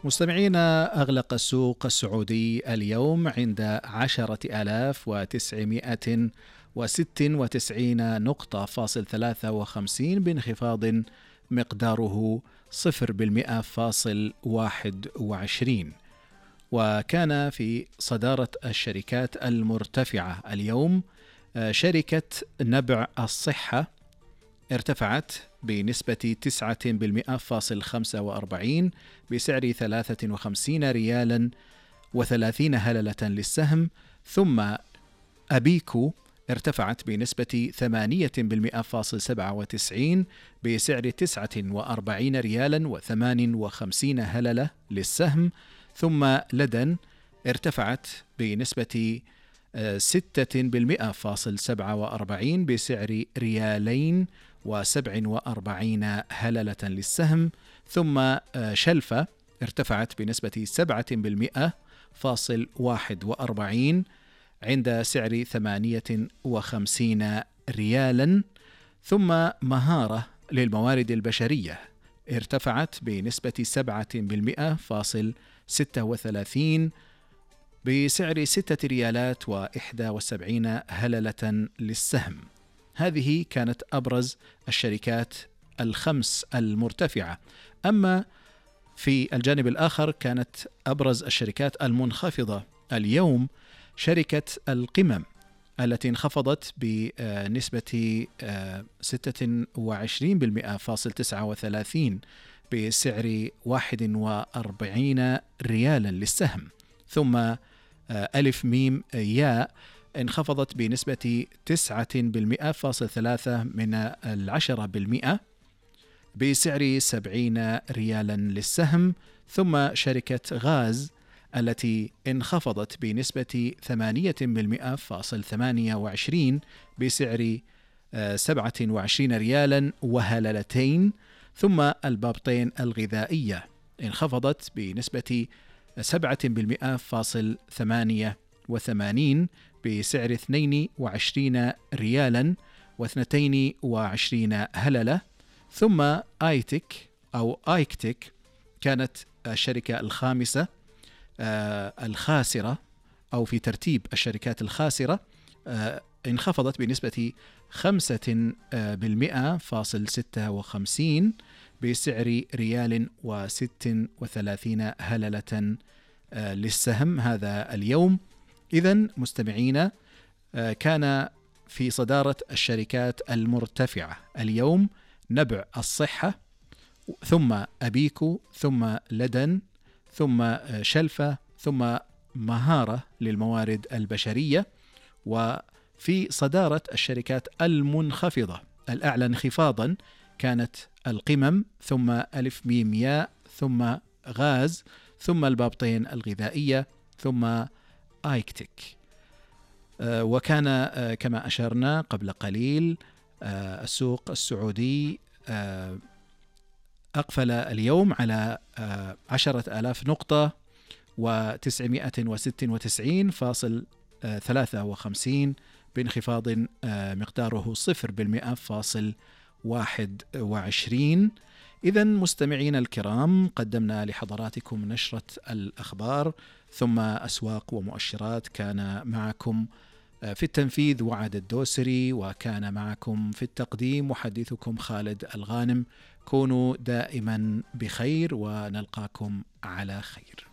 مستمعينا، أغلق السوق السعودي اليوم عند 10,996 نقطة فاصل 53 بانخفاض مقداره 0.121. وكان في صدارة الشركات المرتفعة اليوم شركة نبع الصحة ارتفعت بنسبة 9.45 بسعر 53 ريالا و30 هللة للسهم. ثم أبيكو ارتفعت بنسبة 8.97 بسعر 49 ريالا و58 هللة للسهم. ثم لدن ارتفعت بنسبة 6.47 بسعر ريالين و47 هللة للسهم. ثم شلفة ارتفعت بنسبة 7.41 عند سعر 58 ريالا. ثم مهارة للموارد البشرية ارتفعت بنسبة 7.36 بسعر 6 ريالات و71 هللة للسهم. هذه كانت أبرز الشركات الخمس المرتفعة. أما في الجانب الآخر كانت أبرز الشركات المنخفضة اليوم شركة القمم التي انخفضت بنسبة 26.39 بسعر 41 ريالا للسهم. ثم ألف ميم ياء انخفضت بنسبة 9.3 من 10% بسعر 70 ريالا للسهم. ثم شركة غاز التي انخفضت بنسبة 8.28 بسعر 27 ريالا وهللتين. ثم البابطين الغذائية انخفضت بنسبة 7.88 بسعر 22 ريالا و22 هللة. ثم آيتك أو آيكتك كانت الشركة الخامسة الخاسرة أو في ترتيب الشركات الخاسرة، انخفضت بنسبة 5.56 بسعر ريال و36 هللة للسهم هذا اليوم. إذن مستمعين، كان في صدارة الشركات المرتفعة اليوم نبع الصحة، ثم أبيكو، ثم لدن، ثم شلفة، ثم مهارة للموارد البشرية. وفي صدارة الشركات المنخفضة الأعلى انخفاضا كانت القمم، ثم ألف ميم ياء، ثم غاز، ثم البابطين الغذائية، ثم آيكتك. وكان كما أشرنا قبل قليل السوق السعودي أقفل اليوم على 10,000 نقطة و996.53 بانخفاض مقداره 0.121. إذن مستمعين الكرام، قدمنا لحضراتكم نشرة الأخبار ثم أسواق ومؤشرات. كان معكم في التنفيذ وعد الدوسري، وكان معكم في التقديم محدثكم خالد الغانم. كونوا دائما بخير ونلقاكم على خير.